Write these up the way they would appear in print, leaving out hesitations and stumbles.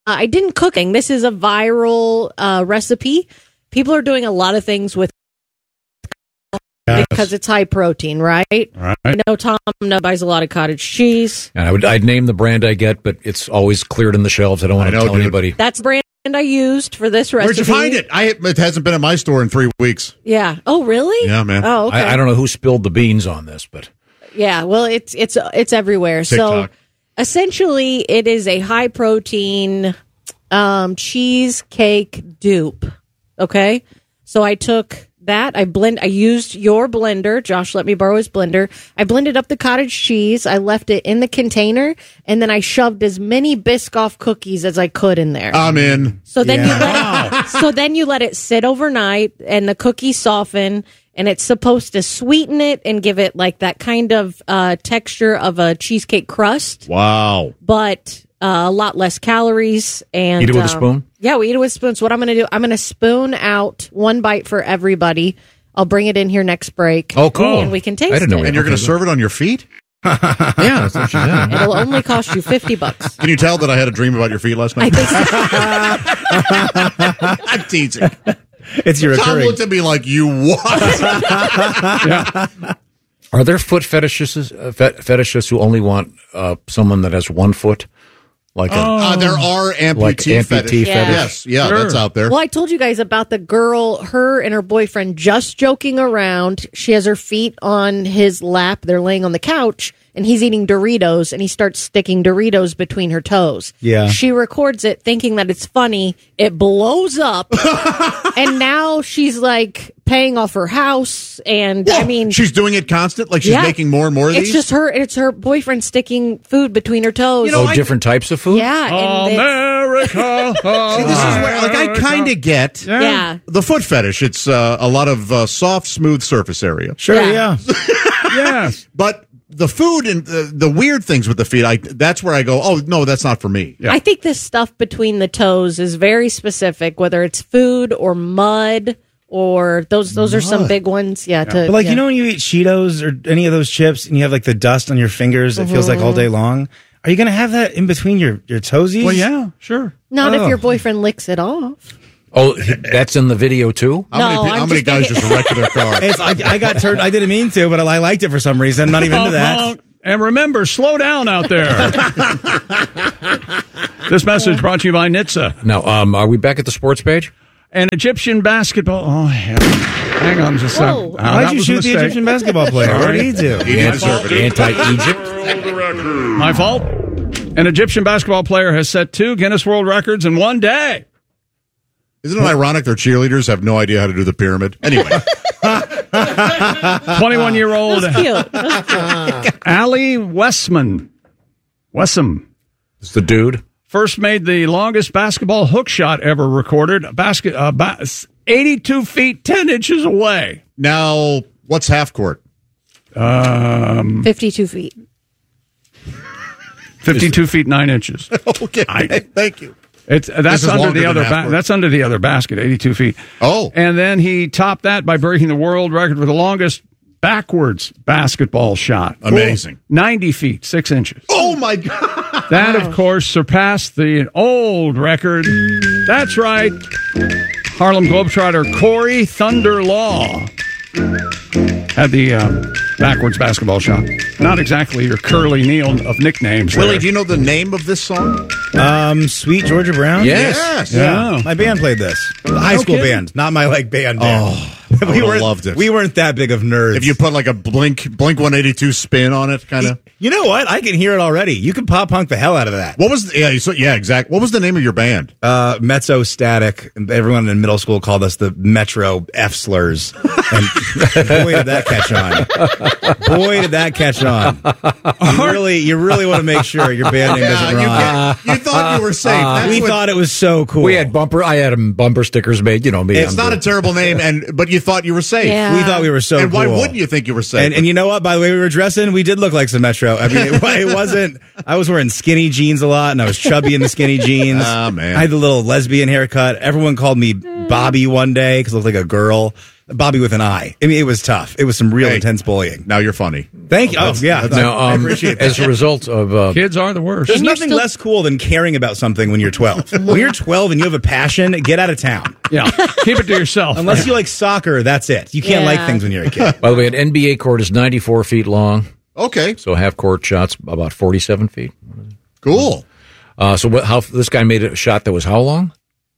I didn't cook. This is a viral recipe. People are doing a lot of things with because it's high protein, right? Right. I know Tom buys a lot of cottage cheese. And I'd name the brand I get, but it's always cleared in the shelves. I don't want to tell anybody. That's the brand I used for this recipe. Where'd you find it? It hasn't been in my store in 3 weeks. Yeah. Oh, really? Yeah, man. Oh, okay. I don't know who spilled the beans on this, but yeah. Well, it's everywhere. TikTok. So essentially, it is a high protein cheesecake dupe. Okay. So I took that. I used your blender. Josh let me borrow his blender. I blended up the cottage cheese. I left it in the container, and then I shoved as many Biscoff cookies as I could in there. I'm in. So then you let it sit overnight, and the cookies soften, and it's supposed to sweeten it and give it like that kind of texture of a cheesecake crust. Wow. But a lot less calories. And eat it with a spoon? Yeah, we eat it with spoons. So what I'm going to do, I'm going to spoon out one bite for everybody. I'll bring it in here next break. Oh, cool. And we can taste I didn't know it. And you're going to serve it on your feet? yeah, that's what she said. It'll only cost you $50. Can you tell that I had a dream about your feet last night? I think so. I'm teasing. It's your Tom recurring. looked at me like, you what? Are there foot fetishists who only want someone that has 1 foot? Like there are amputee, like amputee fetish. fetish. Yes, yeah, Sure. that's out there. Well, I told you guys about the girl, her and her boyfriend just joking around. She has her feet on his lap. They're laying on the couch, and he's eating Doritos, and he starts sticking Doritos between her toes. Yeah. She records it thinking that it's funny. It blows up, and now she's like paying off her house, and Whoa, I mean, she's doing it constant, like she's yeah. making more and more of it's these. just her. It's her boyfriend sticking food between her toes. different types of food? Yeah. And See, America. this is where, like, I kind of get yeah. the foot fetish. It's a lot of soft, smooth surface area. Sure, Yeah. yes. But the food and the weird things with the feet, that's where I go, oh, no, that's not for me. Yeah. I think this stuff between the toes is very specific, whether it's food or mud or those are some big ones. Yeah. But like, you know when you eat Cheetos or any of those chips and you have like the dust on your fingers, it feels like all day long? Are you going to have that in between your toesies? Well, yeah, sure. Not if Oh. your boyfriend licks it off. Oh, that's in the video too? How many guys just wrecked their car? I got turned. I didn't mean to, but I liked it for some reason. I'm not even into that. And remember, slow down out there. This message brought to you by NHTSA. Now, are we back at the sports page? And Egyptian basketball. Oh, hang on just a Whoa. second. Why'd you shoot the Egyptian basketball player? What did he do? He didn't deserve it. Anti-Egypt? My fault. An Egyptian basketball player has set 2 Guinness World Records in one day. Isn't it ironic their cheerleaders have no idea how to do the pyramid? Anyway. 21-year-old Cute. Ali Wessam It's the dude. first made the longest basketball hook shot ever recorded, 82 feet 10 inches away. Now, what's half court? 52 feet. 52 feet 9 inches. Okay, thank you. That's is under longer the than other. half court. That's under the other basket, 82 feet. Oh. And then he topped that by breaking the world record for the longest backwards basketball shot. Amazing. 90 feet 6 inches. Oh, my God. That, of course, surpassed the old record. That's right. Harlem Globetrotter Corey Thunder Law had the backwards basketball shot. Not exactly your Curly Neal of nicknames. Willie, there. do you know the name of this song? Sweet Georgia Brown? Yes. Yeah. My band played this. The high school kidding. band, not my band. Oh, I would've loved it. We weren't that big of nerds. If you put like a Blink 182 spin on it, kind of. You know what? I can hear it already. You can pop punk the hell out of that. What was exactly. What was the name of your band? Mezzo Static. Everyone in middle school called us the Metro F slurs. And boy, did that catch on. Boy, did that catch on. You really want to make sure your band name doesn't rhyme. You thought you were safe. We thought it was so cool. I had bumper stickers made, me. It's not a terrible name, but you thought you were safe. Yeah. We thought we were so And why cool. wouldn't you think you were safe? And you know what? By the way we were dressing, we did look like some Metro. I mean, it wasn't. I was wearing skinny jeans a lot, and I was chubby in the skinny jeans. Oh, man. I had the little lesbian haircut. Everyone called me Bobby one day because I looked like a girl. Bobby with an I. I mean, it was tough. It was some real intense bullying. Now you're funny. Thank you. Oh, yeah. Now, I appreciate that. as a result of Kids are the worst. There's nothing less cool than caring about something when you're 12. When you're 12 and you have a passion, get out of town. Yeah, keep it to yourself. Unless you like soccer, that's it. You can't like things when you're a kid. by the way, an NBA court is 94 feet long, Okay, so half court shots about 47 feet. cool. So how this guy made a shot that was how long?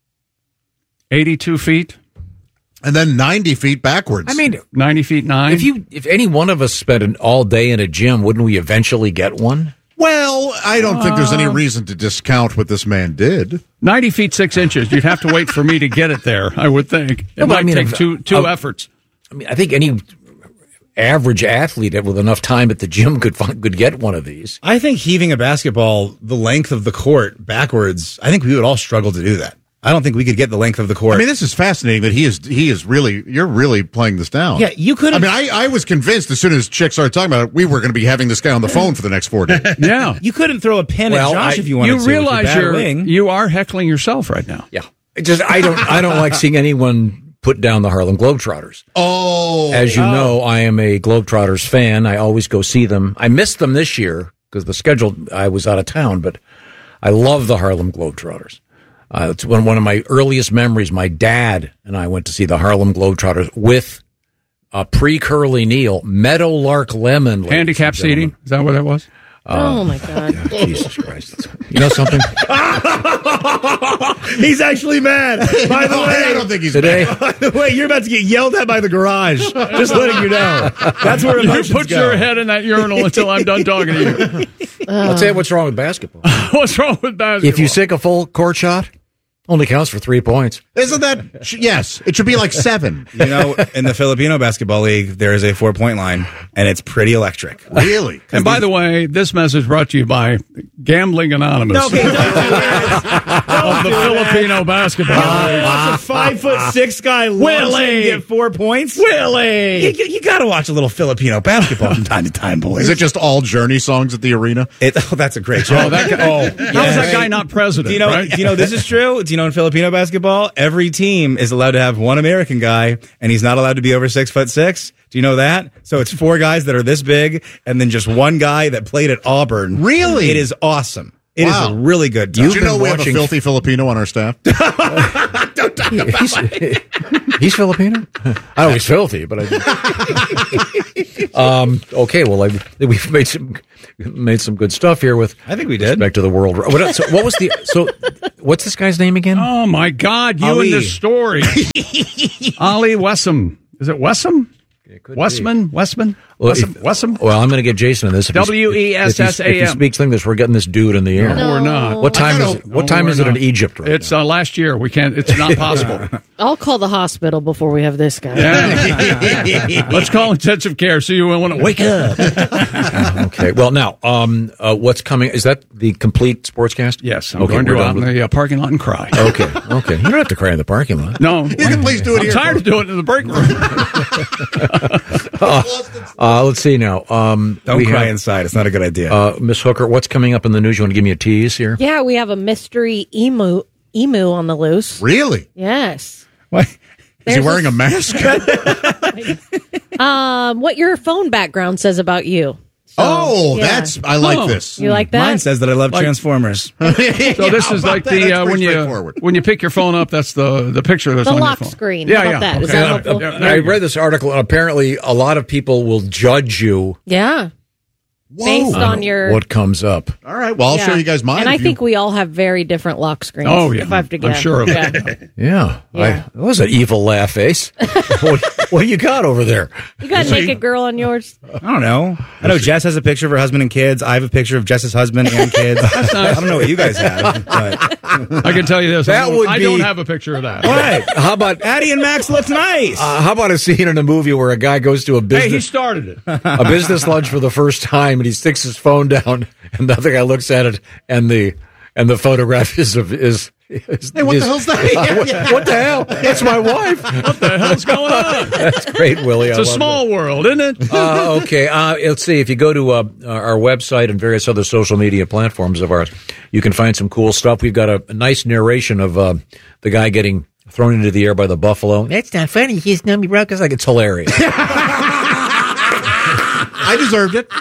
82 feet, And then 90 feet backwards. I mean, 90 feet 9. if any one of us spent all day in a gym, wouldn't we eventually get one? well, I don't think there's any reason to discount what this man did. 90 feet 6 inches. You'd have to wait for me to get it there, I would think. It No, but might I mean, take if- two efforts. I mean, I think any average athlete with enough time at the gym could get one of these. I think heaving a basketball the length of the court backwards, I think we would all struggle to do that. I don't think we could get the length of the court. I mean, this is fascinating that he is really, you're really playing this down. Yeah, you could I have. mean, I was convinced as soon as Chick started talking about it, we were going to be having this guy on the phone for the next 4 days. Yeah. You couldn't throw a pin Well, at Josh if you wanted You to. realize with your bad wing. you are heckling yourself right now. Yeah, I don't like seeing anyone put down the Harlem Globetrotters. Oh. As you know, I am a Globetrotters fan. I always go see them. I missed them this year because the schedule, I was out of town, but I love the Harlem Globetrotters. It's one of my earliest memories. My dad and I went to see the Harlem Globetrotters with pre-Curly Neal, Meadowlark Lemon. ladies Handicap and gentlemen. seating? Is that what that was? Oh my God. Jesus Christ. You know something? He's actually mad. By the way, I don't think he's Today, by the way, you're about to get yelled at by the garage. Just letting you know. That's where You emotions put go. your head in that urinal until I'm done talking to you. I'll tell you what's wrong with basketball. What's wrong with basketball? If you sink a full court shot, only counts for 3 points. Isn't that? Yes, it should be like 7. You know, in the Filipino basketball league, there is a 4-point line, and it's pretty electric. Really? And by the way, this message brought to you by Gambling Anonymous Okay, don't do of the Filipino basketball. League. watch a 5'6" guy launch and get 4 points. Willie! You got to watch a little Filipino basketball from time to time, boys. Is it just all Journey songs at the arena? That's a great show. Oh, that guy, how is that guy not president? Do you know? right? Do you know this is true? Do you know in Filipino basketball, every team is allowed to have one American guy, and he's not allowed to be over 6'6"? Do you know that? So it's 4 guys that are this big, and then just one guy that played at Auburn. Really? It is awesome. It is Wow. a really good time. Did you know we have a watching- filthy Filipino on our staff? He's Filipino? I know he's filthy, but okay, well, we've made some good stuff here with. I think we did. Respect to the world. What's this guy's name again? Oh my God! You Ali. and this story, Ali Wessam. Is it Wessam? Westman? Westman? Well, Wessam? Well, I'm going to get Jason on this. If he- W-E-S-S-A-M. If he speaks English, we're getting this dude in the air. No, we're not. What time is it? What time is it in Egypt right It's now? last year. We can't. It's not possible. I'll call the hospital before we have this guy. Yeah. Let's call intensive care. So you want to wake up. Okay. Well, now, what's coming? Is that the complete sportscast? Yes, I'm Okay, going to we're go done out in with- the parking lot and cry. Okay. Okay. You don't have to cry in the parking lot. No, You can please do it I'm here. tired of doing it in the break room. Let's see now. Don't we cry have, inside. It's not a good idea. Miss Hooker, what's coming up in the news? You want to give me a tease here? Yeah, we have a mystery emu on the loose. Really? Yes. What? Is he There's wearing a mask? what your phone background says about you. So, Oh, yeah. I like Oh. this. You like that? Mine says that I love Like- Transformers. So this is like the when you pick your phone up. That's the picture that's The on lock your phone. screen. Yeah, How yeah. about that? Is Okay. that helpful? There I you go. read this article, and apparently a lot of people will judge you Yeah. Based on your what comes up. All right. Well, I'll yeah. show you guys mine. And I if you- think we all have very different lock screens. Oh, yeah. If I have to I'm guess. sure of yeah. it. Yeah. Yeah. That was an evil laugh face. what do you got over there? You got a naked girl on yours? I don't know. I know Jess has a picture of her husband and kids. I have a picture of Jess's husband and kids. That's nice. I don't know what you guys have. But. I can tell you this. That would I be- don't have a picture of that. What? How about Addie and Max look nice. how about a scene in a movie where a guy goes to a Hey, he business started it. a business lunch for the first time, and he sticks his phone down, and the other guy looks at it, and the photograph is Hey, what the hell's that? what the hell? That's my wife. What the hell's going on? That's great, Willie. It's a small world, isn't it? Okay. Let's see. If you go to our website and various other social media platforms of ours, you can find some cool stuff. We've got a nice narration of the guy getting thrown into the air by the buffalo. That's not funny. He's nummy broke. It's hilarious. I deserved it.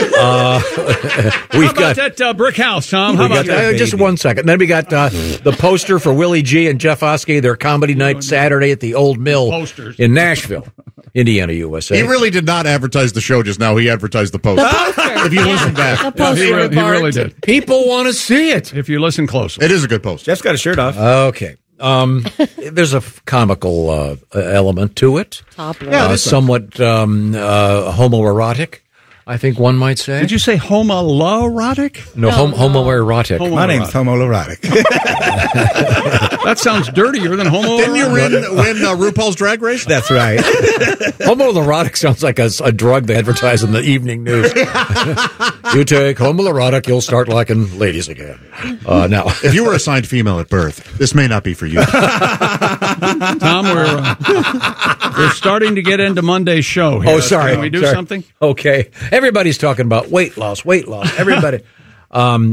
We've got that brick house, Tom. How about that? Just 1 second. Then we got the poster for Willie G and Jeff Oskey, their comedy night Saturday at the Old Mill in Nashville, Indiana, USA. He really did not advertise the show just now. He advertised the poster. If you listen back. The poster He really did. People want to see it. If you listen closely. It is a good poster. Jeff's got a shirt off. Okay. There's a comical element to it. Somewhat homoerotic, I think one might say. Did you say homoerotic? No, homoerotic. My name's homoerotic. That sounds dirtier than homoerotic. Didn't you win RuPaul's Drag Race? That's right. Homoerotic sounds like a drug they advertise in the evening news. You take homoerotic, you'll start liking ladies again. Now, if you were assigned female at birth, this may not be for you. Tom, we're starting to get into Monday's show here. Oh, sorry. Can we do something? Okay. Everybody's talking about weight loss. Everybody. And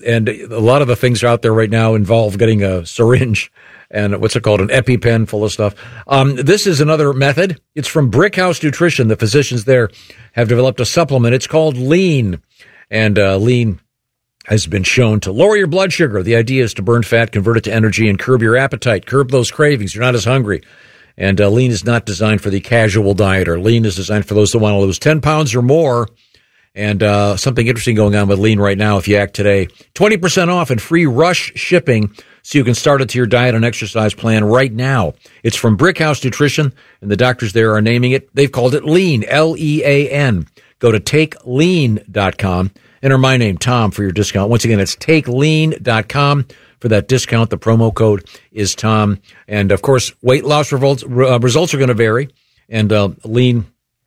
a lot of the things out there right now involve getting a syringe and what's it called, an EpiPen full of stuff. This is another method. It's from Brickhouse Nutrition. The physicians there have developed a supplement. It's called Lean. And Lean has been shown to lower your blood sugar. The idea is to burn fat, convert it to energy, and curb your appetite, curb those cravings. You're not as hungry. And Lean is not designed for the casual dieter. Lean is designed for those that want to lose 10 pounds or more. And something interesting going on with Lean right now, if you act today. 20% off and free rush shipping so you can start it to your diet and exercise plan right now. It's from Brickhouse Nutrition, and the doctors there are naming it. They've called it Lean, L-E-A-N. Go to takelean.com. Enter my name, Tom, for your discount. Once again, it's takelean.com. For that discount, the promo code is Tom. And, of course, weight loss results are going to vary. And Lean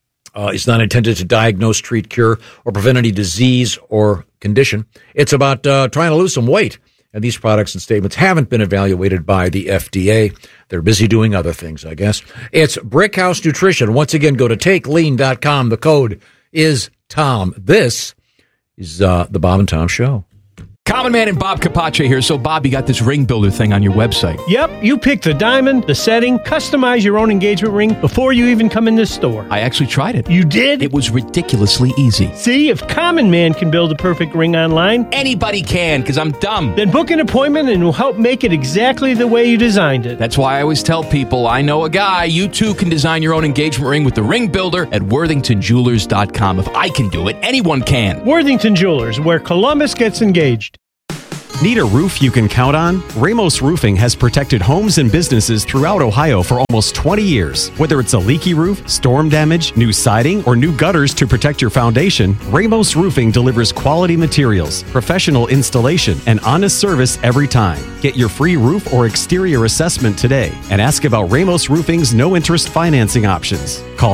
is not intended to diagnose, treat, cure, or prevent any disease or condition. It's about trying to lose some weight. And these products and statements haven't been evaluated by the FDA. They're busy doing other things, I guess. It's Brickhouse Nutrition. Once again, go to takelean.com. The code is Tom. This is the Bob and Tom Show. Common Man and Bob Capace here. So, Bob, you got this ring builder thing on your website. Yep, you pick the diamond, the setting, customize your own engagement ring before you even come in this store. I actually tried it. You did? It was ridiculously easy. See, if Common Man can build a perfect ring online, anybody can, because I'm dumb. Then book an appointment and we'll help make it exactly the way you designed it. That's why I always tell people, I know a guy. You too can design your own engagement ring with the ring builder at worthingtonjewelers.com. If I can do it, anyone can. Worthington Jewelers, where Columbus gets engaged. Need a roof you can count on? Ramos Roofing has protected homes and businesses throughout Ohio for almost 20 years. Whether it's a leaky roof, storm damage, new siding, or new gutters to protect your foundation, Ramos Roofing delivers quality materials, professional installation, and honest service every time. Get your free roof or exterior assessment today and ask about Ramos Roofing's no-interest financing options. Call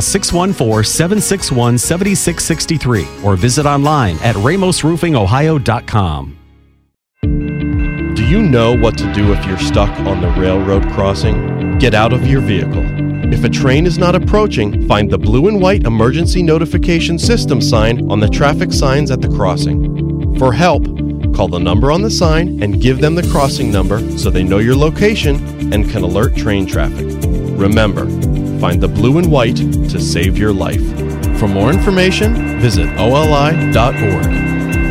614-761-7663 or visit online at ramosroofingohio.com. Do you know what to do if you're stuck on the railroad crossing? Get out of your vehicle. If a train is not approaching, find the blue and white emergency notification system sign on the traffic signs at the crossing. For help, call the number on the sign and give them the crossing number so they know your location and can alert train traffic. Remember, find the blue and white to save your life. For more information, visit oli.org.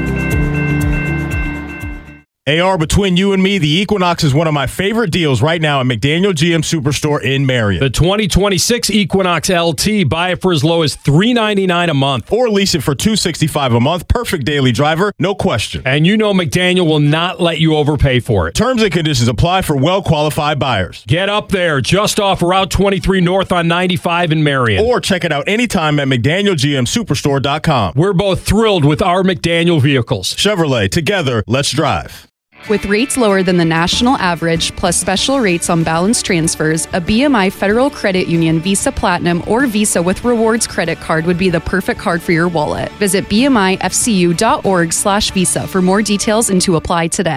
AR, between you and me, the Equinox is one of my favorite deals right now at McDaniel GM Superstore in Marion. The 2026 Equinox LT, buy it for as low as $399 a month. Or lease it for $265 a month. Perfect daily driver, no question. And you know McDaniel will not let you overpay for it. Terms and conditions apply for well-qualified buyers. Get up there, just off Route 23 North on 95 in Marion. Or check it out anytime at McDanielGMSuperstore.com. We're both thrilled with our McDaniel vehicles. Chevrolet, together, let's drive. With rates lower than the national average, plus special rates on balance transfers, a BMI Federal Credit Union Visa Platinum or Visa with Rewards credit card would be the perfect card for your wallet. Visit bmifcu.org/visa for more details and to apply today.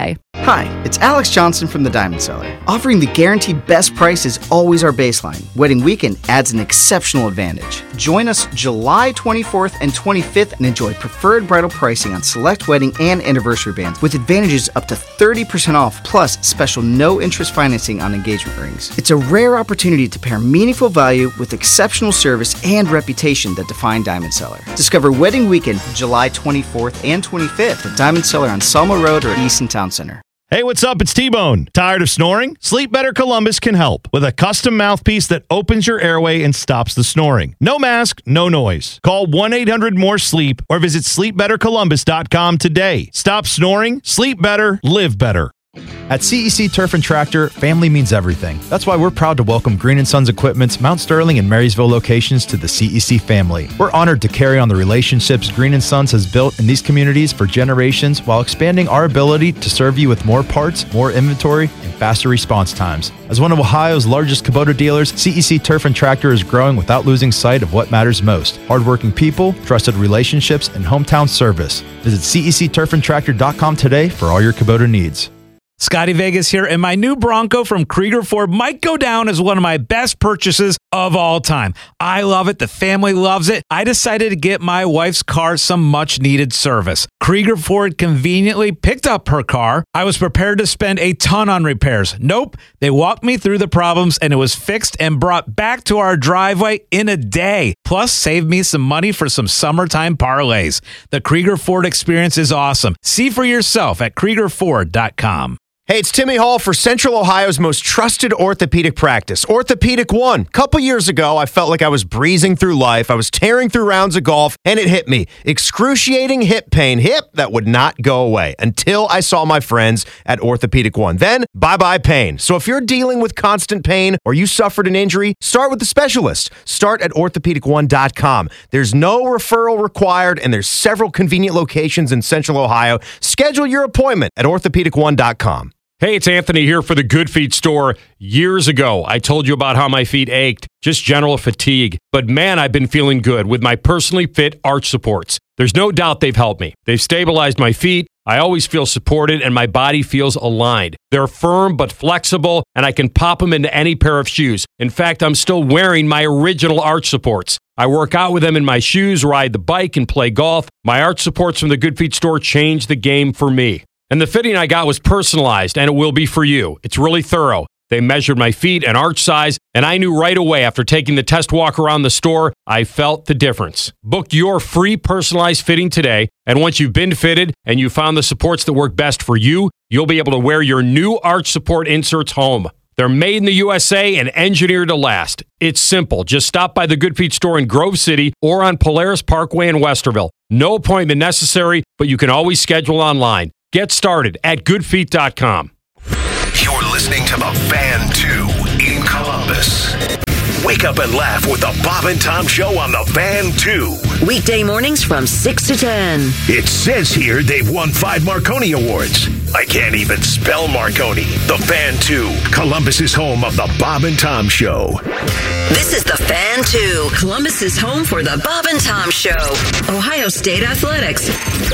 Hi, it's Alex Johnson from the Diamond Cellar. Offering the guaranteed best price is always our baseline. Wedding weekend adds an exceptional advantage. Join us July 24th and 25th and enjoy preferred bridal pricing on select wedding and anniversary bands with advantages up to 30% off plus special no-interest financing on engagement rings. It's a rare opportunity to pair meaningful value with exceptional service and reputation that define Diamond Cellar. Discover Wedding Weekend July 24th and 25th at Diamond Cellar on Selma Road or Easton Town Center. Hey, what's up? It's T-Bone. Tired of snoring? Sleep Better Columbus can help with a custom mouthpiece that opens your airway and stops the snoring. No mask, no noise. Call 1-800-MORE-SLEEP or visit sleepbettercolumbus.com today. Stop snoring, sleep better, live better. At CEC Turf and Tractor, family means everything. That's why we're proud to welcome Green & Sons Equipment's Mount Sterling and Marysville locations to the CEC family. We're honored to carry on the relationships Green & Sons has built in these communities for generations while expanding our ability to serve you with more parts, more inventory, and faster response times. As one of Ohio's largest Kubota dealers, CEC Turf and Tractor is growing without losing sight of what matters most: hardworking people, trusted relationships, and hometown service. Visit CECTurfandTractor.com today for all your Kubota needs. Scotty Vegas here, and my new Bronco from Krieger Ford might go down as one of my best purchases of all time. I love it. The family loves it. I decided to get my wife's car some much-needed service. Krieger Ford conveniently picked up her car. I was prepared to spend a ton on repairs. Nope. They walked me through the problems, and it was fixed and brought back to our driveway in a day. Plus, saved me some money for some summertime parlays. The Krieger Ford experience is awesome. See for yourself at KriegerFord.com. Hey, it's Timmy Hall for Central Ohio's most trusted orthopedic practice, Orthopedic One. A couple years ago, I felt like I was breezing through life. I was tearing through rounds of golf, and it hit me. Excruciating hip pain. Hip that would not go away until I saw my friends at Orthopedic One. Then, bye-bye pain. So if you're dealing with constant pain or you suffered an injury, start with the specialist. Start at orthopedic1.com. There's no referral required, and there's several convenient locations in Central Ohio. Schedule your appointment at orthopedic1.com. Hey, it's Anthony here for the Good Feet store. Years ago, I told you about how my feet ached, just general fatigue. But man, I've been feeling good with my personally fit arch supports. There's no doubt they've helped me. They've stabilized my feet. I always feel supported and my body feels aligned. They're firm but flexible, and I can pop them into any pair of shoes. In fact, I'm still wearing my original arch supports. I work out with them in my shoes, ride the bike, and play golf. My arch supports from the Good Feet store changed the game for me. And the fitting I got was personalized, and it will be for you. It's really thorough. They measured my feet and arch size, and I knew right away after taking the test walk around the store, I felt the difference. Book your free personalized fitting today, and once you've been fitted and you found the supports that work best for you, you'll be able to wear your new arch support inserts home. They're made in the USA and engineered to last. It's simple. Just stop by the Good Feet store in Grove City or on Polaris Parkway in Westerville. No appointment necessary, but you can always schedule online. Get started at goodfeet.com. You're listening to The Fan 2 in Columbus. Wake up and laugh with the Bob and Tom Show on The Fan 2. Weekday mornings from 6 to 10. It says here they've won 5 Marconi Awards. I can't even spell Marconi. The Fan 2, Columbus's home of The Bob and Tom Show. This is The Fan 2, Columbus's home for The Bob and Tom Show, Ohio State Athletics,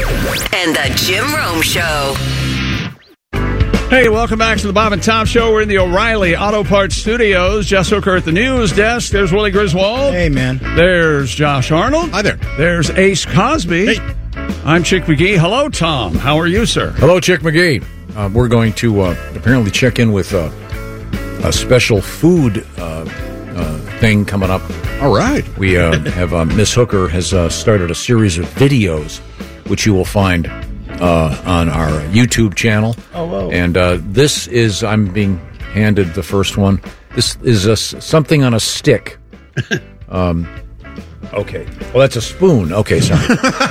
and The Jim Rome Show. Hey, welcome back to the Bob and Tom Show. We're in the O'Reilly Auto Parts Studios. Jess Hooker at the news desk. There's Willie Griswold. Hey, man. There's Josh Arnold. Hi there. There's Ace Cosby. Hey. I'm Chick McGee. Hello, Tom. How are you, sir? Hello, Chick McGee. We're going to apparently check in with a special food thing coming up. All right. We have Miss Hooker has started a series of videos, which you will find on our YouTube channel. Oh, whoa. And this is, I'm being handed the first one. This is something on a stick. Okay. Well, that's a spoon. Okay, sorry.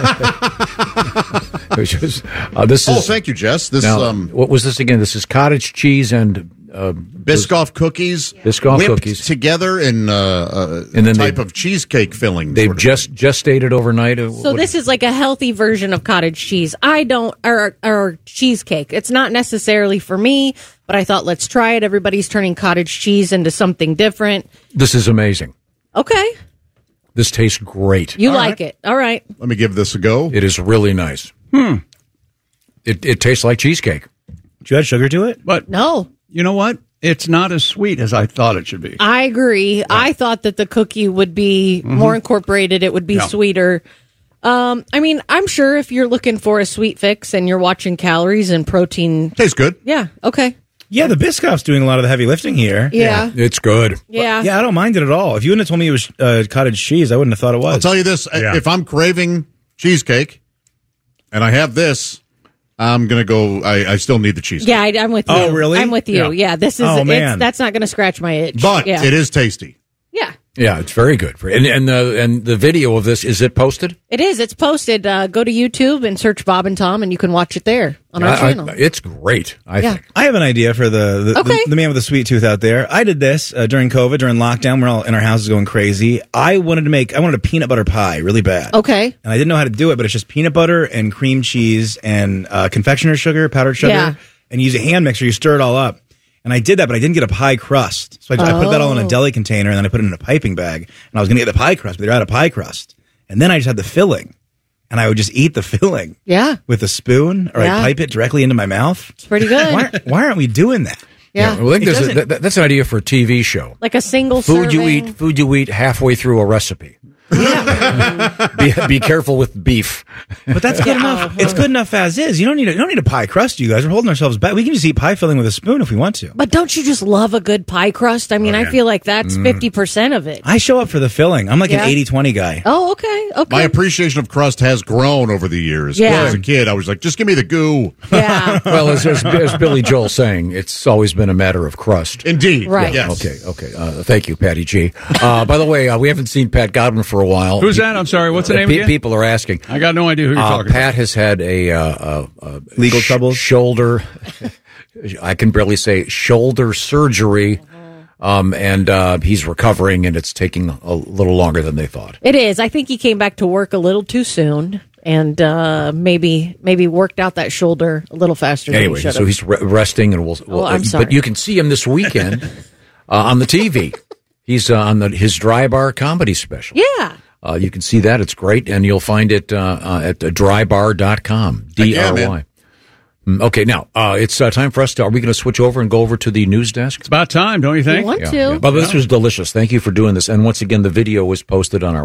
This is, thank you, Jess. This now, what was this again? This is cottage cheese and Biscoff cookies. Biscoff whipped cookies together in and then type of cheesecake filling. They've just gestated overnight. So this is like a healthy version of cottage cheese. Or cheesecake. It's not necessarily for me, but I thought let's try it. Everybody's turning cottage cheese into something different. This is amazing. Okay. This tastes great. You like it. All right. Let me give this a go. It is really nice. It tastes like cheesecake. Did you add sugar to it? But no. You know what? It's not as sweet as I thought it should be. I agree. I thought that the cookie would be more incorporated. It would be sweeter. I mean, I'm sure if you're looking for a sweet fix and you're watching calories and protein. Tastes good. Yeah. Okay. Yeah, the Biscoff's doing a lot of the heavy lifting here. Yeah. It's good. Yeah. Yeah, I don't mind it at all. If you wouldn't have told me it was cottage cheese, I wouldn't have thought it was. I'll tell you this. If I'm craving cheesecake and I have this, I'm going to go. I still need the cheesecake. Yeah, I'm with you. Oh, really? I'm with you. Yeah, this is. That's not going to scratch my itch. But it is tasty. Yeah. Yeah, it's very good. And the video of this, is it posted? It is. It's posted. Go to YouTube and search Bob and Tom, and you can watch it there on our channel. It's great. I think. I have an idea for the man with the sweet tooth out there. I did this during COVID, during lockdown. We're all in our houses going crazy. I wanted a peanut butter pie really bad. Okay. And I didn't know how to do it, but it's just peanut butter and cream cheese and confectioner's sugar, powdered sugar. Yeah. And you use a hand mixer. You stir it all up. And I did that, but I didn't get a pie crust. So I put that all in a deli container, and then I put it in a piping bag. And I was going to get the pie crust, but they're out of pie crust. And then I just had the filling. And I would just eat the filling. Yeah. With a spoon, or I'd pipe it directly into my mouth. It's pretty good. Why aren't we doing that? Yeah. Well, I think that's an idea for a TV show. Like a single Food serving. you eat halfway through a recipe. Be careful with beef. But that's good enough. It's good enough as is. You don't need a pie crust, you guys. We're holding ourselves back. We can just eat pie filling with a spoon if we want to. But don't you just love a good pie crust? I mean, I feel like that's 50% of it. I show up for the filling. I'm like an 80-20 guy. Oh, okay. Okay. My appreciation of crust has grown over the years. Yeah. As a kid, I was like, just give me the goo. Yeah. Well, as Billy Joel saying, it's always been a matter of crust. Indeed. Right. Yes. Okay. Thank you, Patty G. By the way, we haven't seen Pat Godwin for a while. Who's that? I'm sorry. What's the name again? People are asking. I got no idea who you're talking Pat has had a legal troubles, shoulder. I can barely say shoulder surgery, and he's recovering, and it's taking a little longer than they thought. It is. I think he came back to work a little too soon, and maybe worked out that shoulder a little faster. Anyway, than he so he's resting, and we'll I'm sorry. But you can see him this weekend on the TV. He's on his Dry Bar comedy special. Yeah. You can see that. It's great, and you'll find it at drybar.com. DRY. Okay, now, it's time for us to... Are we going to switch over and go over to the news desk? It's about time, don't you think? You want to. Yeah. But this was delicious. Thank you for doing this. And once again, the video was posted on our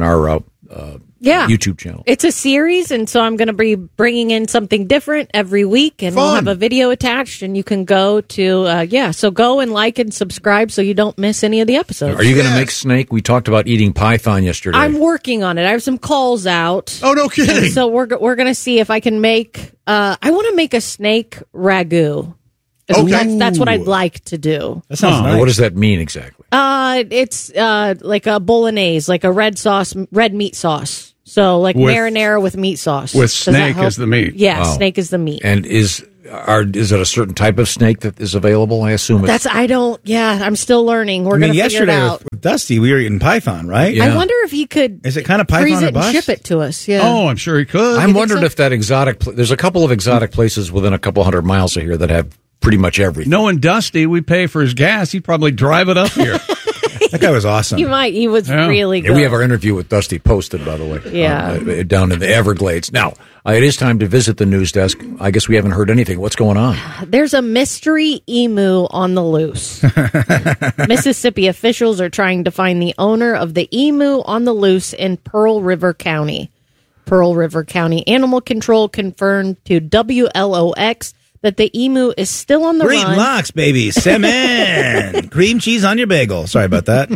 YouTube channel. It's a series, and so I'm going to be bringing in something different every week, and we'll have a video attached, and you can go to, so go and like and subscribe so you don't miss any of the episodes. Are you going to make snake? We talked about eating python yesterday. I'm working on it. I have some calls out. Oh, no kidding. And so we're going to see if I can make, I want to make a snake ragu. Okay. That's what I'd like to do. That sounds nice. What does that mean exactly? It's like a bolognese, like a red meat sauce. So like marinara with meat sauce. With snake as the meat. Yeah, snake is the meat. And is it a certain type of snake that is available? I assume it's... I'm still learning. We're going to figure it out. With Dusty, we were eating python, right? Yeah. I wonder if he could... Is it kind of python freeze or it and bust? ship it to us. Yeah. Oh, I'm sure he could. I'm wondering if that exotic... There's a couple of exotic places within a couple 100 miles of here that have pretty much everything. Knowing Dusty, we pay for his gas. He'd probably drive it up here. That guy was awesome. He was really good. Yeah, we have our interview with Dusty posted, by the way. Yeah. Down in the Everglades. Now, it is time to visit the news desk. I guess we haven't heard anything. What's going on? There's a mystery emu on the loose. Mississippi officials are trying to find the owner of the emu on the loose in Pearl River County. Pearl River County Animal Control confirmed to WLOX that the emu is still on the Green run. locks, baby. Salmon. Cream cheese on your bagel. Sorry about that.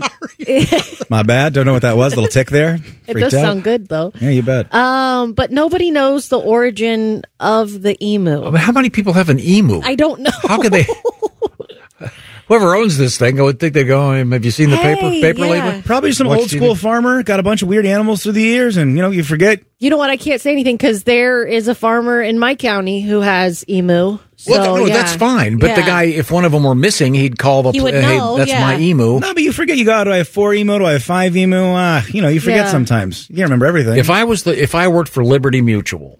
My bad. Don't know what that was. Little tick there. It does sound good, though. Yeah, you bet. But nobody knows the origin of the emu. How many people have an emu? I don't know. How could they... Whoever owns this thing, I would think they go, have you seen the paper lately? Probably some old school farmer, got a bunch of weird animals through the years, and, you forget. You know what? I can't say anything because there is a farmer in my county who has emu. So, that's fine. But the guy, if one of them were missing, he'd call the... He would hey, know, that's my emu. No, but you forget. You go, do I have 4 emu? Do I have 5 emu? You forget sometimes. You can't remember everything. If I worked for Liberty Mutual,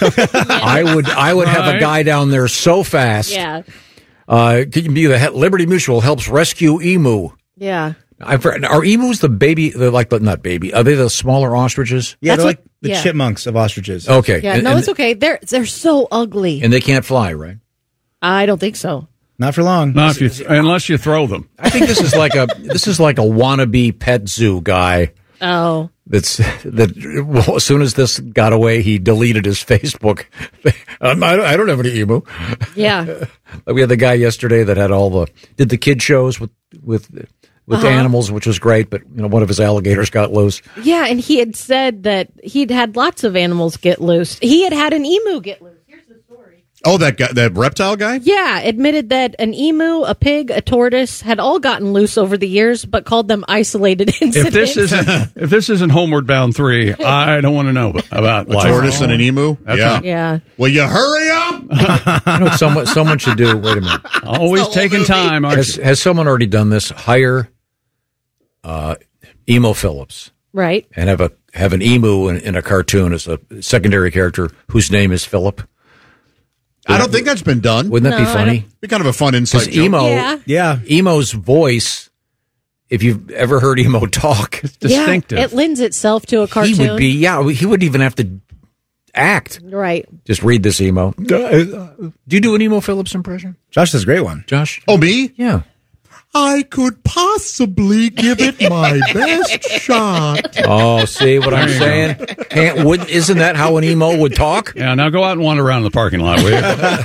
I would have a guy down there so fast. Yeah. Could you be the Liberty Mutual helps rescue emu? Yeah. Are emus the baby? Not baby. Are they the smaller ostriches? Yeah, they're like the chipmunks of ostriches. Okay. Yeah, it's okay. They're so ugly. And they can't fly, right? I don't think so. Not for long. Not if you, unless you throw them. I think this is like a wannabe pet zoo guy. Oh. Well, as soon as this got away, he deleted his Facebook. I don't have any emu. Yeah. We had the guy yesterday that had did the kid shows with animals, which was great, but one of his alligators got loose. Yeah, and he had said that he'd had lots of animals get loose. He had an emu get loose. Oh, that guy, that reptile guy? Yeah, admitted that an emu, a pig, a tortoise had all gotten loose over the years, but called them isolated incidents. If this isn't Homeward Bound 3, I don't want to know about a tortoise and an emu. Yeah. Will you hurry up? You know what someone should do? Wait a minute. Always taking time. Has someone already done this? Hire Emo Phillips, right? And have an emu in a cartoon as a secondary character whose name is Philip. I don't think that's been done. Wouldn't that be funny? Be kind of a fun insight joke. Emo's voice, if you've ever heard Emo talk, it's distinctive. Yeah, it lends itself to a cartoon. He would be, he wouldn't even have to act. Right. Just read this Emo. Do you do an Emo Phillips impression? Josh does a great one. Josh? Oh, me? Yeah. I could possibly give it my best shot. Oh, see what I'm saying? Isn't that how an emo would talk? Yeah, now go out and wander around the parking lot, will you?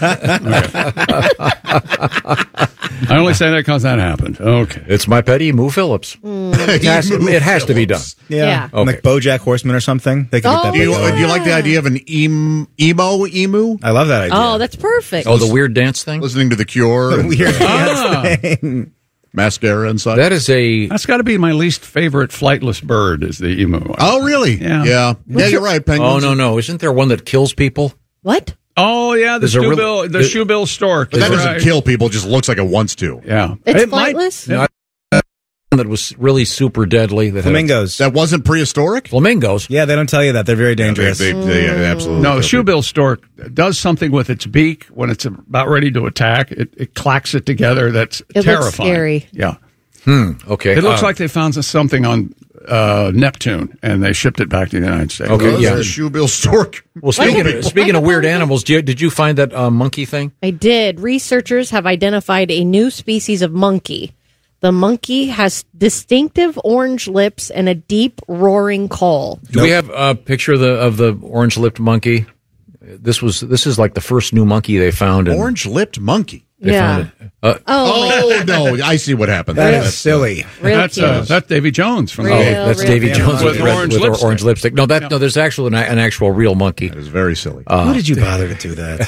I only say that because that happened. Okay. It's my pet emu Phillips. It has to be done. Yeah. Okay. Like BoJack Horseman or something. They could get that Do big you like the idea of an emo emu? I love that idea. Oh, that's perfect. Oh, the weird dance thing? Listening to The Cure. The weird dance thing. Mascara and such. That's got to be my least favorite flightless bird is the emu. Oh, really? Yeah. Yeah, you're right. Penguins. Oh, no. Isn't there one that kills people? What? Oh, yeah, the shoebill stork. But that doesn't kill people, it just looks like it wants to. Yeah. It's flightless? That was really super deadly. Flamingos. That wasn't prehistoric? Flamingos. Yeah, they don't tell you that. They're very dangerous. They absolutely. No, the shoebill stork does something with its beak when it's about ready to attack. It clacks it together. That's terrifying. Looks scary. Yeah. Okay. It looks like they found something on Neptune, and they shipped it back to the United States. Okay, yeah. The shoebill stork. Well, speaking of weird animals, did you find that monkey thing? I did. Researchers have identified a new species of monkey. The monkey has distinctive orange lips and a deep roaring call. Do we have a picture of the orange-lipped monkey? This is like the first new monkey they found. Orange-lipped monkey? They found it. No, I see what happened. That is silly. That's Davy Jones from that's Davy Jones with orange lipstick. No, there's actually an actual real monkey. That is very silly. Why did you bother to do that?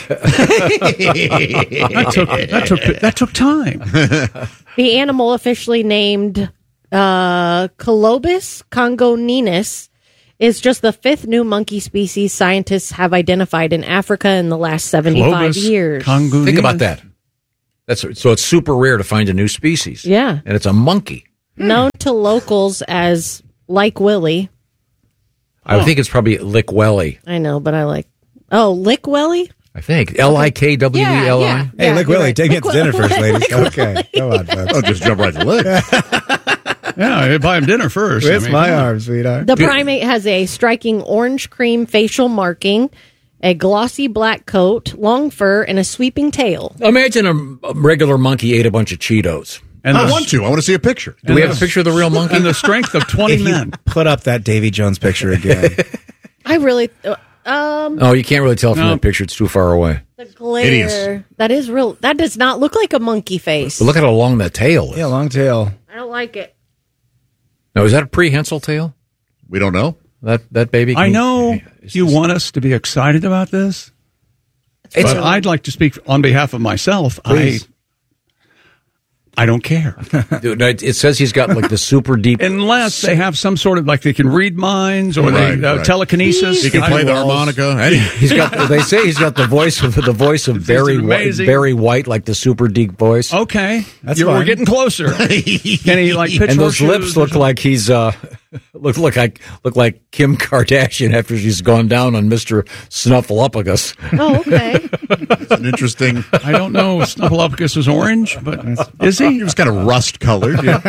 that took time. The animal, officially named Colobus congoninus, is just the fifth new monkey species scientists have identified in Africa in the last 75 years. Think about that. So it's super rare to find a new species. Yeah. And it's a monkey. Known to locals as Like Willie. I think it's probably Lick Welly. I know, but I like... Oh, Lick Welly? I think. Likweli. Yeah. Hey, Lick Willie, take me to dinner first, ladies. Lick Okay, come on, folks. Oh, just jump right to Lick. Yeah, buy him dinner first. Twist my arm, sweetheart. The primate has a striking orange cream facial marking, a glossy black coat, long fur, and a sweeping tail. Imagine a regular monkey ate a bunch of Cheetos. And I want to see a picture. Do we have a picture of the real monkey? And the strength of 20 men. Put up that Davy Jones picture again. I really... Oh, you can't really tell from that picture. It's too far away. The glare. That is real. That does not look like a monkey face. But look at how long that tail is. Yeah, long tail. I don't like it. Now, is that a prehensile tail? We don't know. That baby? I know you want us to be excited about this, but I'd like to speak on behalf of myself. Please. I don't care. Dude, it says he's got like the super deep... Unless they have some sort of, like they can read minds or telekinesis. He can play the harmonica. They say he's got the voice of Barry White, like the super deep voice. Okay. We're getting closer. Can he like pitch and those lips look like he's look like Kim Kardashian after she's gone down on Mr. Snuffleupagus. Oh, okay. It's an interesting... I don't know if Snuffleupagus is orange, but is he? He was kind of rust colored. Yeah.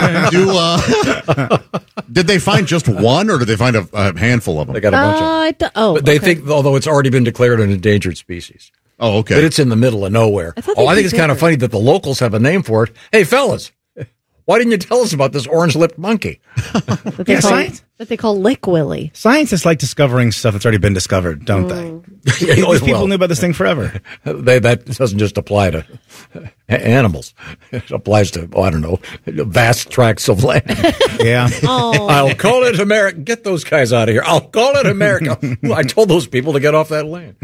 Did they find just one, or did they find a handful of them? They got a bunch of them. But they think, although it's already been declared an endangered species. Oh, okay. But it's in the middle of nowhere. I think it's kind of funny that the locals have a name for it. Hey, fellas, why didn't you tell us about this orange-lipped monkey? That they call Lick Willie. Scientists like discovering stuff that's already been discovered, don't they? These people knew about this thing forever. That doesn't just apply to animals. It applies to, I don't know, vast tracts of land. Yeah. I'll call it America. Get those guys out of here. I'll call it America. I told those people to get off that land.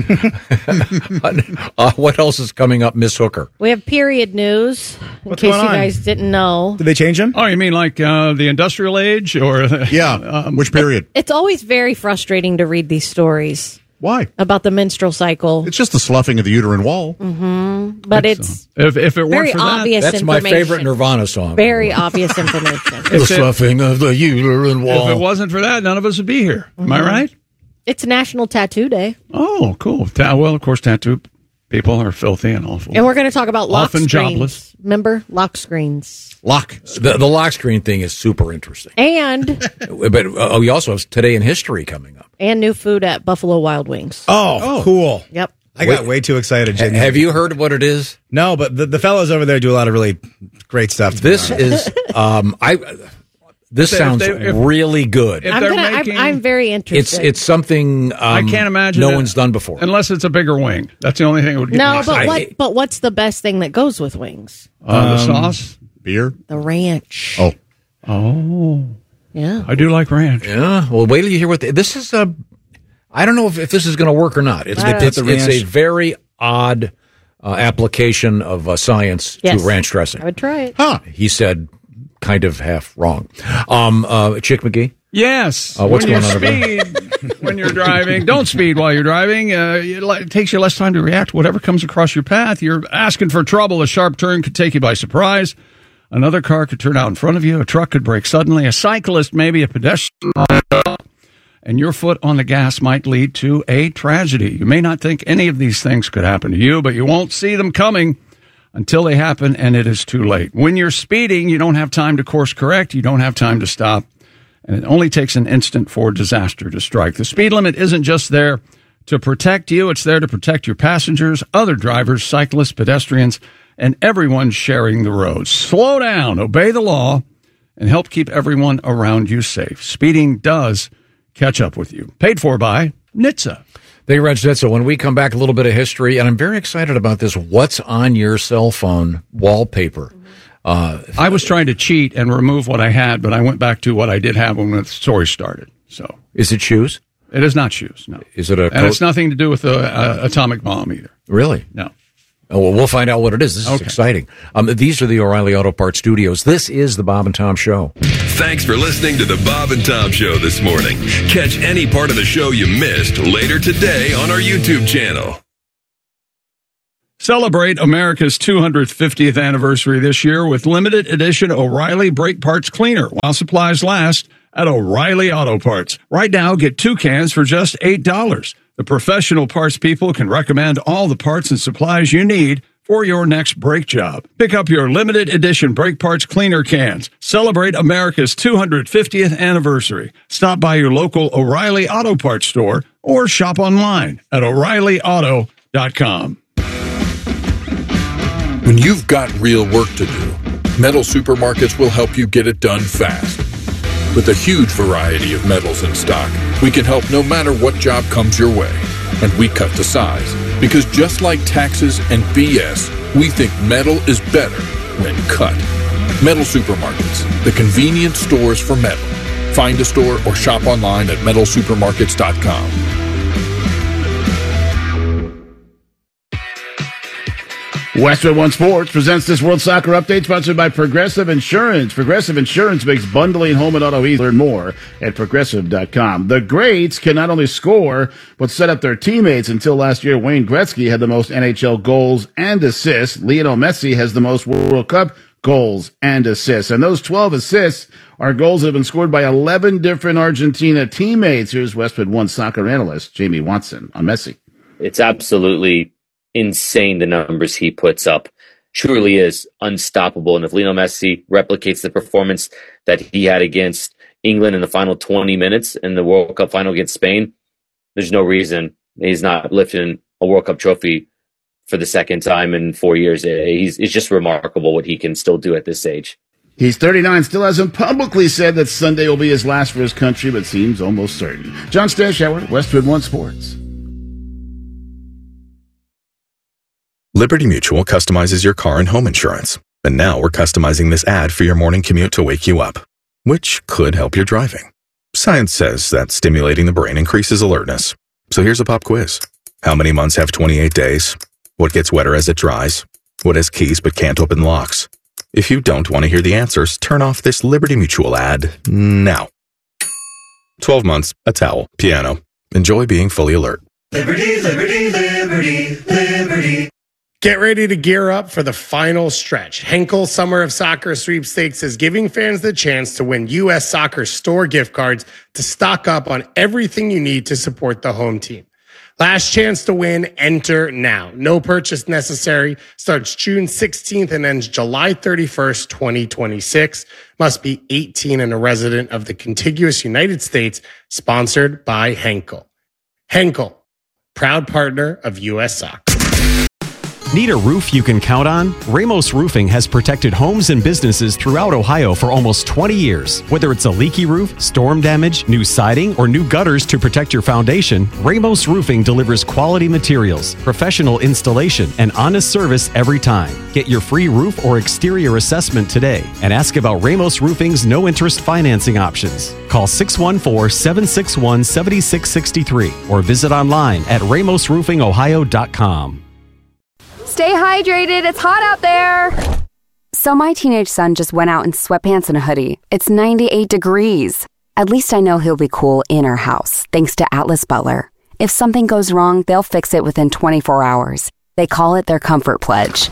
What else is coming up, Miss Hooker? We have period news, in What's case going you on? guys didn't know. Did they change them? Oh, you mean like the industrial age? Or which period? It's always very frustrating to read these stories. Why? About the menstrual cycle. It's just the sloughing of the uterine wall. Mm-hmm. But it's if it weren't very for obvious that's my information. favorite Nirvana song. Very obvious information. The sloughing of the uterine wall. If it wasn't for that, none of us would be here. Am I right? It's National Tattoo Day. Oh, cool. Well, of course, tattoo people are filthy and awful. And we're going to talk about lock Often screens. jobless. Remember? Lock screens. The lock screen thing is super interesting. And But we also have Today in History coming up. and new food at Buffalo Wild Wings. Oh, cool. Yep. I got way too excited. Have you heard what it is? No, but the fellows over there do a lot of really great stuff. This is this sounds really good. I'm very interested. It's something I can't imagine no it one's done before. Unless it's a bigger wing. That's the only thing that would get me No, excited. but what's the best thing that goes with wings? The sauce? Beer? The ranch. Oh. Yeah. I do like ranch. Yeah. Well, wait till you hear what this is. I don't know if this is going to work or not. It's a very odd application of science to ranch dressing. I would try it. Huh. He said kind of half wrong. Chick McGee? Yes. What's when going on you speed when you're driving, don't speed while you're driving. It takes you less time to react to whatever comes across your path. You're asking for trouble. A sharp turn could take you by surprise. Another car could turn out in front of you. A truck could brake suddenly. A cyclist, maybe a pedestrian, and your foot on the gas might lead to a tragedy. You may not think any of these things could happen to you, but you won't see them coming until they happen, and it is too late. When you're speeding, you don't have time to course correct. You don't have time to stop. And it only takes an instant for disaster to strike. The speed limit isn't just there to protect you. It's there to protect your passengers, other drivers, cyclists, pedestrians, and everyone sharing the road. Slow down, obey the law, and help keep everyone around you safe. Speeding does catch up with you. Paid for by NHTSA. Thank you, Reg Nitza. When we come back, a little bit of history, and I'm very excited about this What's on Your Cell Phone wallpaper. I was trying to cheat and remove what I had, but I went back to what I did have when the story started. So, is it shoes? It is not shoes, no. Is it a And it's nothing to do with the atomic bomb either. Really? No. Oh, well, we'll find out what it is. This is exciting. These are the O'Reilly Auto Parts Studios. This is the Bob and Tom Show. Thanks for listening to the Bob and Tom Show this morning. Catch any part of the show you missed later today on our YouTube channel. Celebrate America's 250th anniversary this year with limited edition O'Reilly Brake Parts Cleaner while supplies last at O'Reilly Auto Parts. Right now, get 2 cans for just $8. The professional parts people can recommend all the parts and supplies you need for your next brake job. Pick up your limited edition brake parts cleaner cans. Celebrate America's 250th anniversary. Stop by your local O'Reilly Auto Parts store or shop online at O'ReillyAuto.com. When you've got real work to do, Metal Supermarkets will help you get it done fast. With a huge variety of metals in stock, we can help no matter what job comes your way. And we cut the size. Because just like taxes and BS, we think metal is better when cut. Metal Supermarkets, the convenient stores for metal. Find a store or shop online at metalsupermarkets.com. Westwood One Sports presents this World Soccer Update sponsored by Progressive Insurance. Progressive Insurance makes bundling home and auto easy. Learn more at Progressive.com. The greats can not only score, but set up their teammates. Until last year, Wayne Gretzky had the most NHL goals and assists. Lionel Messi has the most World Cup goals and assists. And those 12 assists are goals that have been scored by 11 different Argentina teammates. Here's Westwood One soccer analyst Jamie Watson on Messi. It's absolutely insane, the numbers he puts up. Truly is unstoppable. And if Lionel Messi replicates the performance that he had against England in the final 20 minutes in the World Cup final against Spain, there's no reason he's not lifting a World Cup trophy for the second time in 4 years. It's just remarkable what he can still do at this age. He's 39, still hasn't publicly said that Sunday will be his last for his country, but seems almost certain. John Stashower, Westwood One Sports. Liberty Mutual customizes your car and home insurance. And now we're customizing this ad for your morning commute to wake you up, which could help your driving. Science says that stimulating the brain increases alertness. So here's a pop quiz. How many months have 28 days? What gets wetter as it dries? What has keys but can't open locks? If you don't want to hear the answers, turn off this Liberty Mutual ad now. 12 months, a towel, piano. Enjoy being fully alert. Liberty, liberty, liberty, liberty. Get ready to gear up for the final stretch. Henkel Summer of Soccer Sweepstakes is giving fans the chance to win U.S. Soccer store gift cards to stock up on everything you need to support the home team. Last chance to win, enter now. No purchase necessary. Starts June 16th and ends July 31st, 2026. Must be 18 and a resident of the contiguous United States. Sponsored by Henkel. Henkel, proud partner of U.S. Soccer. Need a roof you can count on? Ramos Roofing has protected homes and businesses throughout Ohio for almost 20 years. Whether it's a leaky roof, storm damage, new siding, or new gutters to protect your foundation, Ramos Roofing delivers quality materials, professional installation, and honest service every time. Get your free roof or exterior assessment today and ask about Ramos Roofing's no-interest financing options. Call 614-761-7663 or visit online at ramosroofingohio.com. Stay hydrated. It's hot out there. So my teenage son just went out in sweatpants and a hoodie. It's 98 degrees. At least I know he'll be cool in our house, thanks to Atlas Butler. If something goes wrong, they'll fix it within 24 hours. They call it their comfort pledge.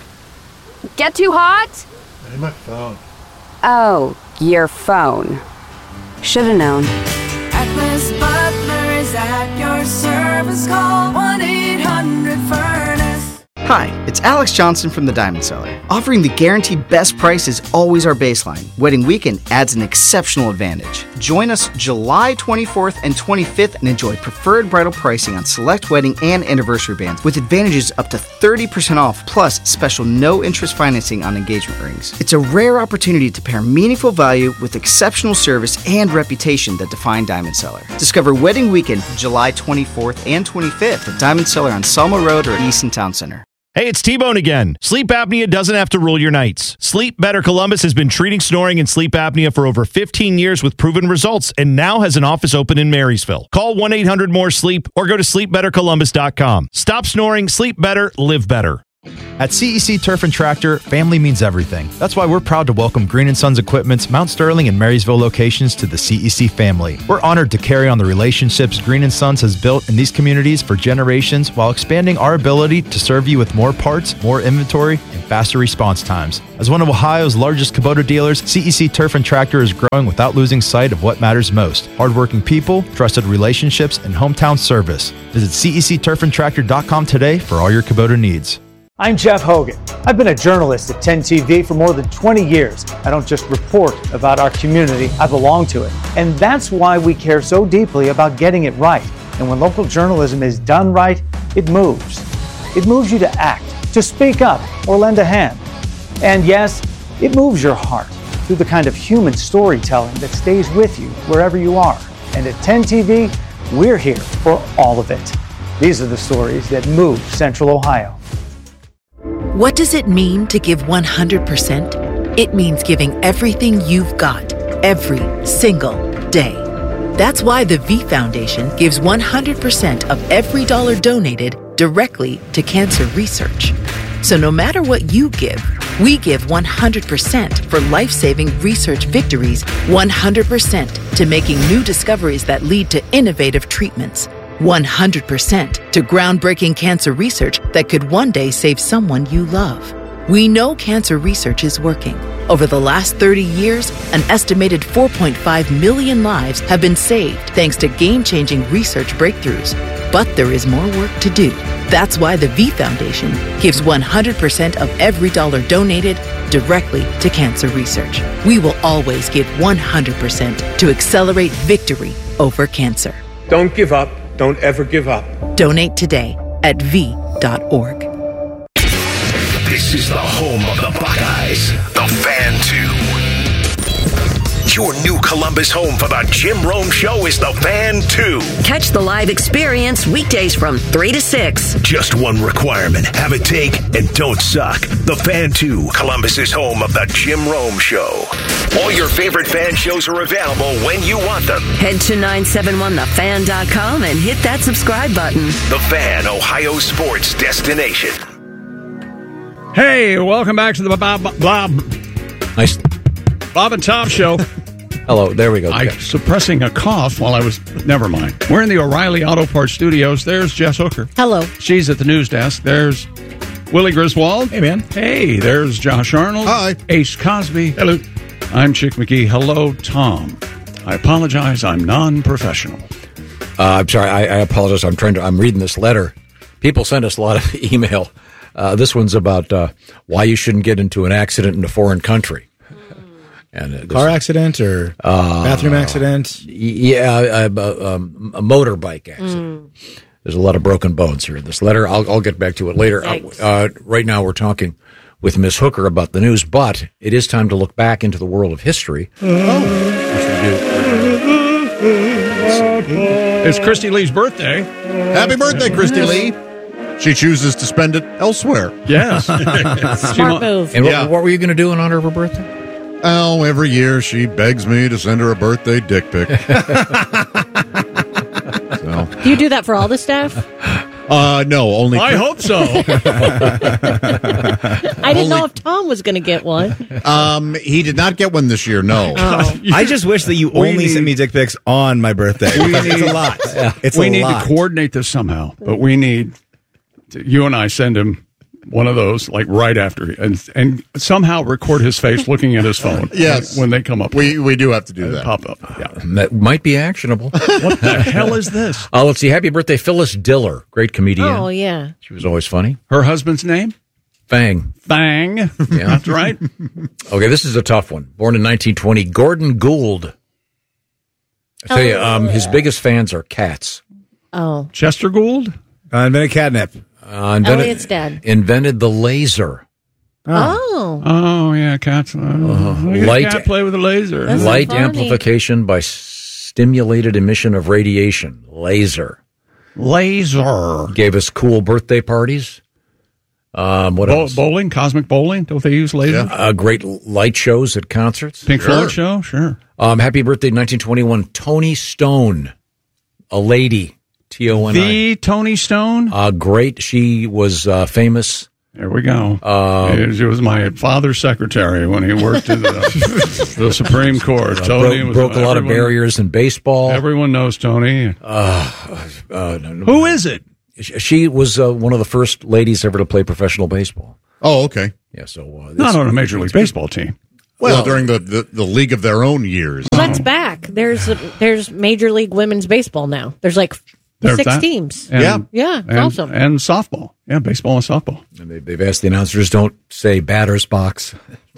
Get too hot? My phone. Oh, your phone. Should've known. Atlas Butler is at your service. Call 1-800-FURNACE. Hi, it's Alex Johnson from the Diamond Cellar. Offering the guaranteed best price is always our baseline. Wedding weekend adds an exceptional advantage. Join us July 24th and 25th and enjoy preferred bridal pricing on select wedding and anniversary bands with advantages up to 30% off plus special no-interest financing on engagement rings. It's a rare opportunity to pair meaningful value with exceptional service and reputation that define Diamond Cellar. Discover Wedding Weekend July 24th and 25th at Diamond Cellar on Selma Road or Easton Town Center. Hey, it's T-Bone again. Sleep apnea doesn't have to rule your nights. Sleep Better Columbus has been treating snoring and sleep apnea for over 15 years with proven results and now has an office open in Marysville. Call 1-800-MORE-SLEEP or go to sleepbettercolumbus.com. Stop snoring, sleep better, live better. At CEC Turf and Tractor, family means everything. That's why we're proud to welcome Green & Sons Equipment's Mount Sterling and Marysville locations to the CEC family. We're honored to carry on the relationships Green & Sons has built in these communities for generations while expanding our ability to serve you with more parts, more inventory, and faster response times. As one of Ohio's largest Kubota dealers, CEC Turf and Tractor is growing without losing sight of what matters most: hardworking people, trusted relationships, and hometown service. Visit CECTurfandTractor.com today for all your Kubota needs. I'm Jeff Hogan. I've been a journalist at 10 TV for more than 20 years. I don't just report about our community, I belong to it. And that's why we care so deeply about getting it right. And when local journalism is done right, it moves. It moves you to act, to speak up, or lend a hand. And yes, it moves your heart through the kind of human storytelling that stays with you wherever you are. And at 10 TV, we're here for all of it. These are the stories that move Central Ohio. What does it mean to give 100%? It means giving everything you've got, every single day. That's why the V Foundation gives 100% of every dollar donated directly to cancer research. So no matter what you give, we give 100% for life-saving research victories, 100% to making new discoveries that lead to innovative treatments, 100% to groundbreaking cancer research that could one day save someone you love. We know cancer research is working. Over the last 30 years, an estimated 4.5 million lives have been saved thanks to game-changing research breakthroughs. But there is more work to do. That's why the V Foundation gives 100% of every dollar donated directly to cancer research. We will always give 100% to accelerate victory over cancer. Don't give up. Don't ever give up. Donate today at V.org. This is the home of the Buckeyes, the Fan 2. Your new Columbus home for the Jim Rome Show is the Fan 2. Catch the live experience weekdays from 3 to 6. Just one requirement. Have a take and don't suck. The Fan 2, Columbus's home of the Jim Rome Show. All your favorite fan shows are available when you want them. Head to 971thefan.com and hit that subscribe button. The Fan, Ohio sports destination. Hey, welcome back to the Bob and Tom Show. Hello, there we go. I'm suppressing a cough while I was... Never mind. We're in the O'Reilly Auto Parts studios. There's Jess Hooker. Hello. She's at the news desk. There's Willie Griswold. Hey, man. Hey, there's Josh Arnold. Hi. Ace Cosby. Hello. I'm Chick McGee. Hello, Tom. I apologize. I'm non-professional. I'm sorry. I apologize. I'm reading this letter. People send us a lot of email. This one's about why you shouldn't get into an accident in a foreign country. And car accident or bathroom accident? Yeah, a motorbike accident. There's a lot of broken bones here in this letter. I'll get back to it later. Right now we're talking with Miss Hooker about the news, but it is time to look back into the world of history. It's Christy Lee's birthday. Happy birthday, Christy Lee. She chooses to spend it elsewhere. Yes. Smart move. And what were you going to do in honor of her birthday? Oh, every year she begs me to send her a birthday dick pic. Do you do that for all the staff? No, only. I hope so. I didn't know if Tom was going to get one. He did not get one this year. No. Oh. I just wish that you only sent me dick pics on my birthday. It's a lot. We need to coordinate this somehow, but we need you and I send him one of those like right after and somehow record his face looking at his phone. Yes, when they come up. We do have to do that. Pop up. Yeah. That might be actionable. What the hell is this? Let's see. Happy birthday, Phyllis Diller, great comedian. Oh yeah, she was always funny. Her husband's name? Fang. Yeah, that's right. Okay, this is a tough one. Born in 1920, Gordon Gould. I tell you, his biggest fans are cats. Oh, Chester Gould invented catnip. Elliot's dad invented the laser. Oh yeah, cats. Light cat play with a laser. That's light so amplification by stimulated emission of radiation. Laser. Gave us cool birthday parties. What else? Bowling, cosmic bowling. Don't they use lasers? Yeah. Great light shows at concerts. Pink Floyd show, sure. Happy birthday, 1921, Toni Stone, a lady. T-O-N-I. The Toni Stone? Great. She was famous. There we go. She was my father's secretary when he worked in the Supreme Court. Tony broke a lot of barriers in baseball. Everyone knows Tony. Who is it? She was one of the first ladies ever to play professional baseball. Oh, okay. Yeah, so not on a Major League Baseball team. Well, during the league of their own years. That's back. There's Major League Women's Baseball now. There's like 6 teams. And, yeah, it's awesome. And softball. Yeah, baseball and softball. And they've asked the announcers, don't say batter's box.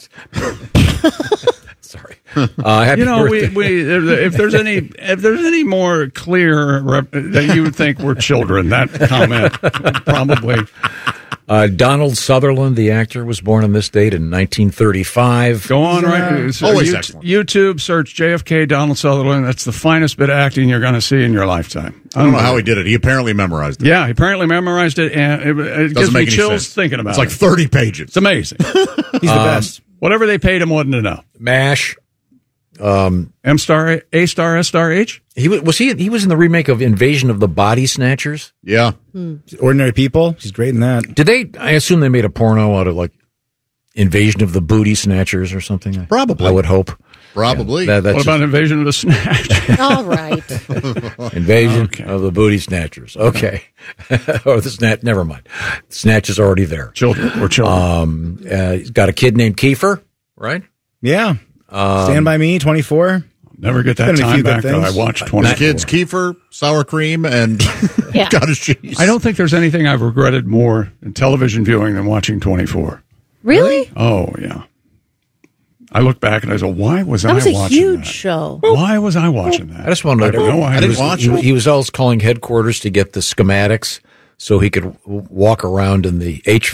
Sorry. Happy birthday. if there's any more clear that you would think we're children, that comment probably. Donald Sutherland, the actor, was born on this date in 1935. Go on, right? So always excellent. YouTube, search JFK Donald Sutherland. That's the finest bit of acting you're going to see in your lifetime. I don't know how he did it. He apparently memorized it. Yeah, he apparently memorized it, and it gives me chills thinking about it. It's like 30 pages. It's amazing. He's the best. Whatever they paid him wasn't enough. MASH. M star, A star, S star, H. He was in the remake of Invasion of the Body Snatchers. Yeah. Ordinary People. He's great in that. Did they? I assume they made a porno out of like Invasion of the Booty Snatchers or something. Probably. I would hope. Probably. Yeah, what about Invasion of the Snatch? All right. Invasion of the Booty Snatchers. Okay. Or the Snatch. Never mind. Snatch is already there. Children. We're children. He's got a kid named Kiefer, right? Yeah. Stand By Me, 24. Never get that time back that I watched 24. The kids, Kiefer, sour cream, and cottage cheese. I don't think there's anything I've regretted more in television viewing than watching 24. Really? Oh, yeah. I look back and I go, why was I watching that? That was a huge show. Why was I watching that? I just wanted to know. I didn't watch it. He was always calling headquarters to get the schematics so he could walk around in the HVAC.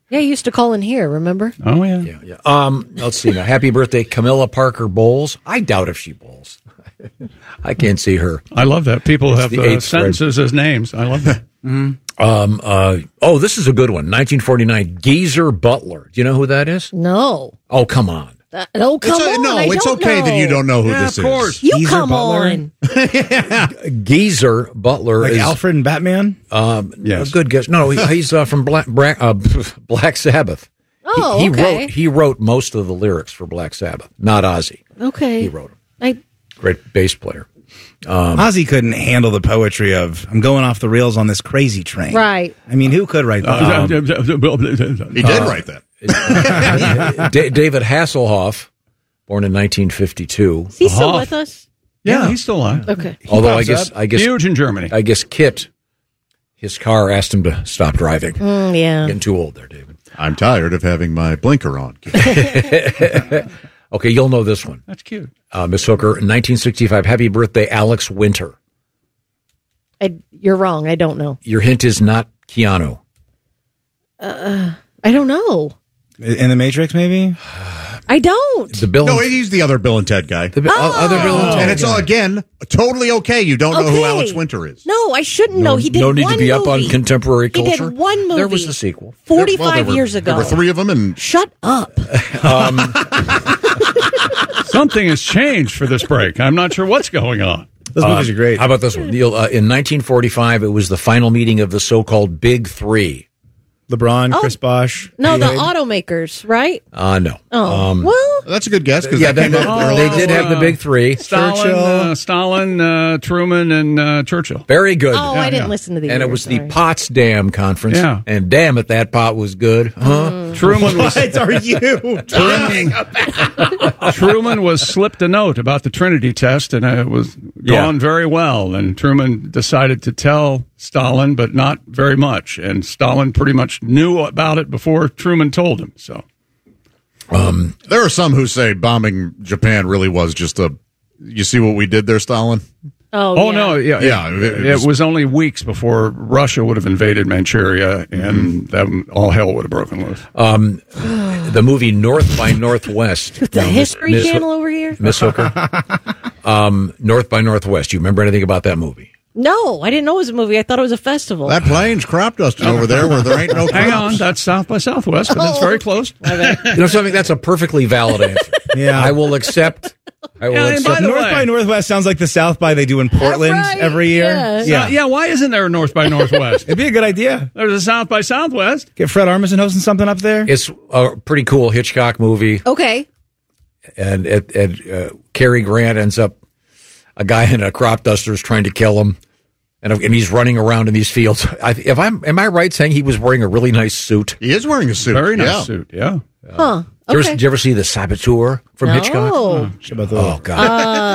Yeah, he used to call in here, remember? Oh, yeah. Yeah. Let's see now. Happy birthday, Camilla Parker Bowles. I doubt if she bowls. I can't see her. I love that. People It's have the eighth sentences as names. I love that. This is a good one. 1949, Geezer Butler. Do you know who that is? No. Oh, come on. Come on. It's okay that you don't know who this of course. is. You Geezer come Butler? on. Geezer Butler Like is Alfred and Batman? Yes. a good guess. No, he's from Black Sabbath. Oh, okay. He wrote most of the lyrics for Black Sabbath, not Ozzy. Okay. He wrote them. Great bass player. Ozzy couldn't handle the poetry of "I'm going off the rails on this crazy train." Right. I mean, who could write that? He did write that. David Hasselhoff, born in 1952. Is he still with us? Yeah, he's still alive. Okay. Although I pops guess Huge in Germany. I guess Kit, his car asked him to stop driving. Yeah. Getting too old there, David. I'm tired of having my blinker on. Okay, you'll know this one. That's cute. Miss Hooker, 1965. Happy birthday, Alex Winter. You're wrong. I don't know. Your hint is not Keanu. I don't know. In the Matrix, maybe? I don't. The Bill. No, he's the other Bill and Ted guy. Other Bill and Ted. And it's all, again, totally okay. You don't know who Okay. Alex Winter is. No, I shouldn't know. He did no need one to be up on movie. contemporary He culture. did one movie. There was the sequel. 45 years ago. There were three of them, and Shut up. Something has changed for this break. I'm not sure what's going on. Those movies are great. How about this one? In 1945, it was the final meeting of the so-called Big Three. LeBron, Chris Bosh. No, the automakers, right? No. Oh, well, that's a good guess. Yeah, they did have the Big Three. Stalin, Truman, and Churchill. Very good. Oh, I didn't listen to the And it years, was sorry. the Potsdam Conference. Yeah. And damn it, that pot was good. Huh? Truman was What are you talking about? Truman was slipped a note about the Trinity test, and it was gone very well. And Truman decided to tell Stalin, but not very much. And Stalin pretty much knew about it before Truman told him. So, there are some who say bombing Japan really was just a. You see what we did there, Stalin? Oh, no, yeah. Yeah, It was only weeks before Russia would have invaded Manchuria, and then all hell would have broken loose. The movie North by Northwest. the History Channel over here? Miss Hooker. North by Northwest. You remember anything about that movie? No, I didn't know it was a movie. I thought it was a festival. That plane's crop dusting over there where there ain't no Hang crops. on, that's South by Southwest, but that's very close. You know something? That's a perfectly valid answer. Yeah. I will accept. and by the North way- by Northwest sounds like the South by they do in Portland right. every year. Yeah. Why isn't there a North by Northwest? It'd be a good idea. There's a South by Southwest. Get Fred Armisen hosting something up there. It's a pretty cool Hitchcock movie, Okay. and Cary Grant ends up a guy in a crop duster is trying to kill him, and he's running around in these fields. Am I right saying he was wearing a really nice suit? He is wearing a suit. Very nice suit, yeah. Huh. Did Okay. you ever see The Saboteur from No. Hitchcock? How about those? Oh God.